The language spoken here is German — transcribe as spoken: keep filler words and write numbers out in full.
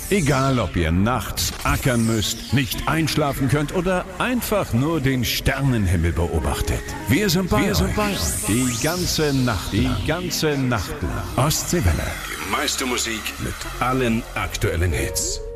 Egal, ob ihr nachts ackern müsst, nicht einschlafen könnt oder einfach nur den Sternenhimmel beobachtet. Wir sind bei, Wir sind bei euch. Die ganze Nacht, die ganze Nacht lang. Ostseewelle. Die meiste Musik mit allen aktuellen Hits.